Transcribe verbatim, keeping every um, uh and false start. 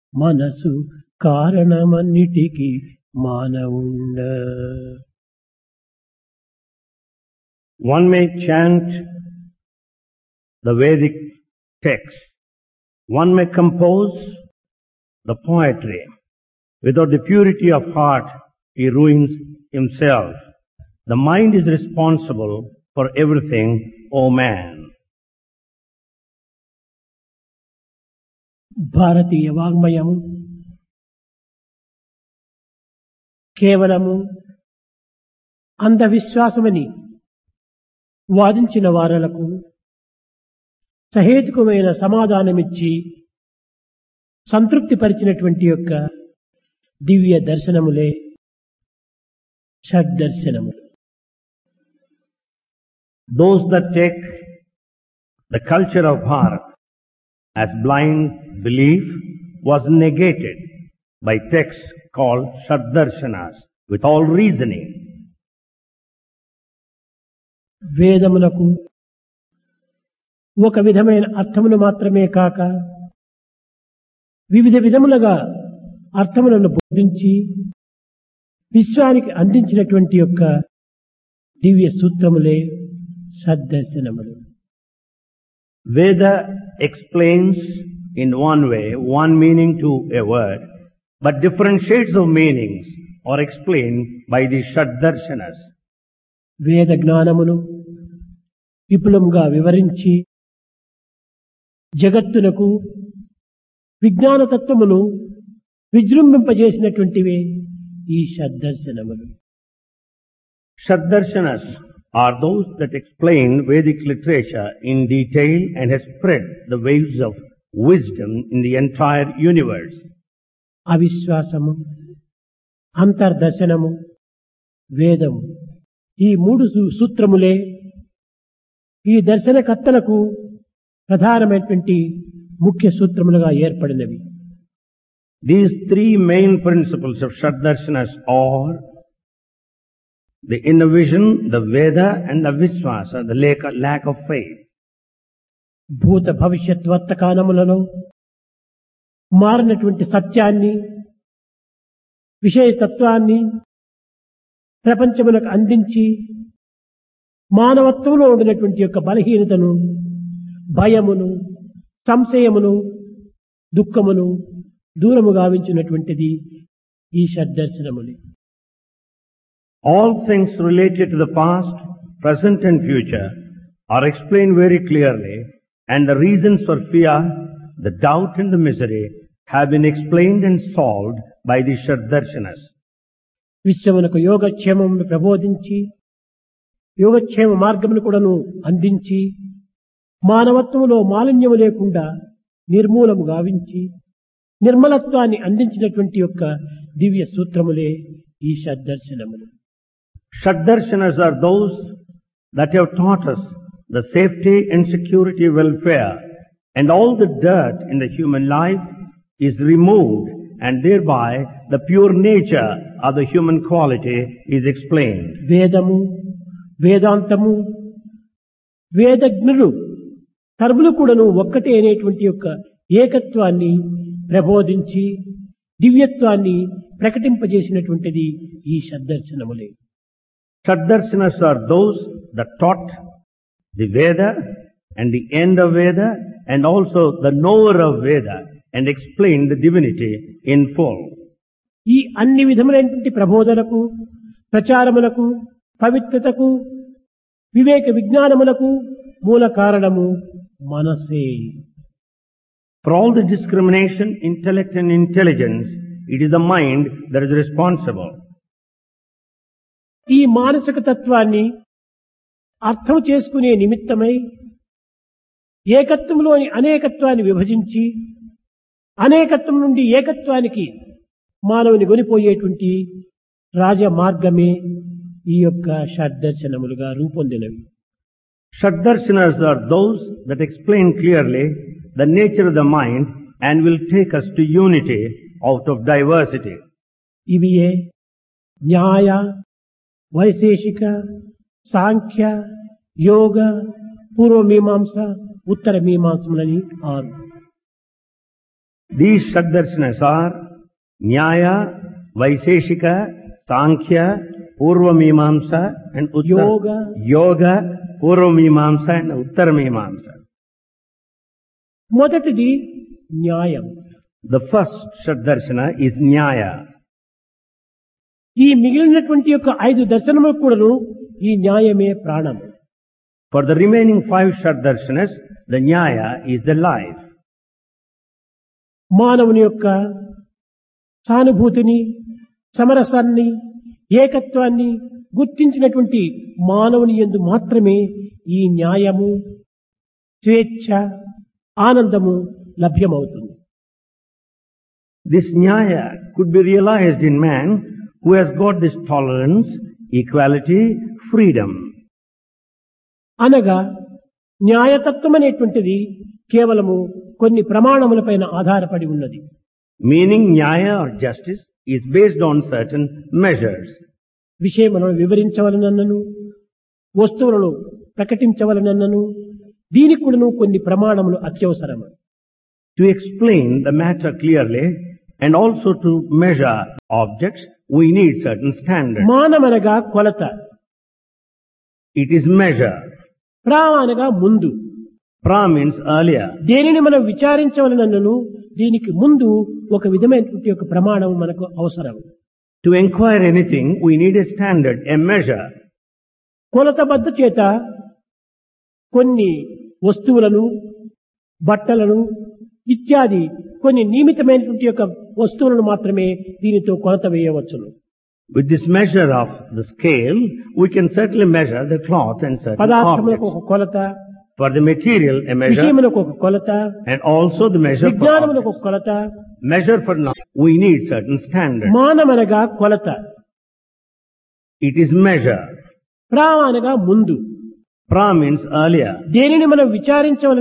మనసు కారణమన్నిటికి మానవుండ. One may chant the Vedic text. One may compose the poetry. Without the purity of heart, he ruins himself. The mind is responsible for everything, O man. భారతీయ వాంగ్మయము కేవలము అంధవిశ్వాసమని వాదించిన వారలకు సహేతుకమైన సమాధానమిచ్చి సంతృప్తి పరిచినటువంటి యొక్క దివ్య దర్శనములే షడ్దర్శనములు. Those that take the culture of Bharat as blind belief was negated by texts called Shaddarshanas with all reasoning. వేదములకు ఒక విధమైన అర్థమును మాత్రమే కాక వివిధ విధములుగా అర్థములను బోధించి విశ్వానికి అందించినటువంటి యొక్క దివ్య సూత్రములే సద్దర్శనములు. Veda explains in one way one meaning to a word, but different shades of meanings are explained by the Shaddarshanas. వేద జ్ఞానమును విపులంగా వివరించి జగత్తునకు విజ్ఞాన తత్వమును విజృంభింపజేసినటువంటివే ఈ షడ్దర్శనములు. Shaddarshanas are those that explain Vedic literature in detail and has spread the waves of wisdom in the entire universe. అవిశ్వాసము, అంతర్దర్శనము, వేదము ఈ మూడు సూత్రములే ఈ దర్శనకర్తలకు ప్రధానమైనటువంటి ముఖ్య సూత్రములుగా ఏర్పడినవి. These three main principles of Shaddarshanas are the inner vision, the Veda and the Vishwasa, the lack, lack of faith. భూత భవిష్యత్ వర్తమానములలో మారినటువంటి సత్యాన్ని, విషయతత్వాన్ని ప్రపంచములకు అందించి మానవత్వంలో ఉండినటువంటి యొక్క బలహీనతను, భయమును, సంశయమును, దుఃఖమును దూరము గావించినటువంటిది ఈ షడ్దర్శనములే. All things related to the past, present and future are explained very clearly, and the reasons for fear, the doubt and the misery have been explained and solved by the Shaddarshanas. విశ్వమునకు యోగక్షేమమును ప్రబోధించి యోగక్షేమ మార్గమును కూడాను అందించి మానవత్వములో మాలిన్యము లేకుండా నిర్మూలము గావించి నిర్మలత్వాన్ని అందించినటువంటి యొక్క దివ్య సూత్రములే ఈ షడ్దర్శనములు. Shaddarshanas are those that have taught us the safety and security welfare, and all the dirt in the human life is removed, and thereby the pure nature of the human quality is explained. వేదము, వేదాంతము, వేదజ్ఞులు సర్వులు కూడాను ఒక్కటే అనేటువంటి యొక్క ఏకత్వాన్ని ప్రబోధించి దివ్యత్వాన్ని ప్రకటింపజేసినటువంటిది ఈ షడ్దర్శనములే. Shaddarshanas are those that taught the Veda and the end of Veda and also the knower of Veda and explained the divinity in full. ఈ అన్ని విధములైనటువంటి ప్రబోధనకు, ప్రచారములకు, పవిత్రతకు, వివేక విజ్ఞానములకు మూల కారణము మనసే. For all the discrimination, intellect and intelligence, it is the mind that is responsible. ఈ మానసిక తత్వాన్ని అర్థం చేసుకునే నిమిత్తమై ఏకత్వంలోని అనేకత్వాన్ని విభజించి అనేకత్వం నుండి ఏకత్వానికి మానవుని కొనిపోయేటువంటి రాజ మార్గమే ఈ యొక్క షడ్దర్శనములుగా రూపొందినవి. Shaddarshanas are those that explain clearly the nature of the mind and will take us to unity out of diversity. ఇవియే న్యాయ, వైశేషిక, సాంఖ్య, యోగ, పూర్వ మీమాంస, ఉత్తర మీమాంసములని ఆరు. These Shaddarshanas are Nyaya, Vaiseshika, Sankhya, Purvamimamsa and Uttar. Yoga. Yoga, Purvamimamsa and Uttarmimamsa. మొదటిది న్యాయం. The first Shaddarshana is Nyaya. ఈ మిగిలినటువంటి యొక్క ఐదు దర్శనములకు కూడాను ఈ న్యాయమే ప్రాణం. For the remaining five Shaddarshanas, the Nyaya is the life. మానవుని యొక్క సానుభూతిని, సమరసాన్ని, ఏకత్వాన్ని గుర్తించినటువంటి మానవుని యందు మాత్రమే ఈ న్యాయము, స్వేచ్ఛ, ఆనందము లభ్యమవుతుంది. This Nyaya could be realized in man who has got this tolerance, equality, freedom. అనగా న్యాయతత్వం అనేటువంటిది కేవలము కొన్ని ప్రమాణములపైన ఆధారపడి ఉన్నది. Meaning Nyaya or justice is based on certain measures. విషయములను వివరించవలనన్నను, వస్తువులను ప్రకటించవలనన్నను దీనికి కూడాను కొన్ని ప్రమాణములు అత్యవసరము. To explain the matter clearly and also to measure objects, we need certain standards. మానమనగా కొలత, It is measure. ప్రా అనగా ముందు. Pra means earlier. దేనిని మనం విచారించవలనన్నను దీనికి ముందు ఒక విధమైనటువంటి ఒక ప్రమాణం మనకు అవసరం. To inquire anything, we need a standard, a measure. కొలతబద్ధ చేత కొన్ని వస్తువులను, బట్టలను ఇత్యాది కొన్ని నియమితమైనటువంటి యొక్క వస్తువులను మాత్రమే దీనితో కొలత వేయవచ్చును. With this measure of the scale, we can certainly measure the cloth and certain పదార్థములకు ఒక objects. కొలత, For the material, a measure, విషయములకు ఒక కొలత, and also the measure for విజ్ఞానములకు objects. ఒక కొలత. Measure for knowledge, we need certain standards. మానమనగా కొలత, It is measure. ప్రా అనగా ముందు. Pra means earlier. దేనిని మనం విచారించవలన